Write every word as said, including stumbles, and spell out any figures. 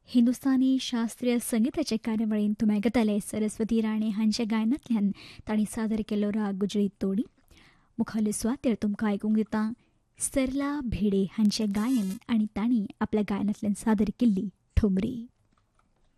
हिंदुस्थानी शास्त्रीय संगीताचे कार्यावळीन तुम्ही आयकताले सरस्वती राणे हांच्या गायनांतल्यान तांणी सादर केलो राग गुजरी तोडी. मुखावले सुवातेर तुमकां आयकूंक दिता सरला भिडे हांचें गायन आनी तांणी आपल्या गायनांतल्यान सादर केल्ली ठुमरी.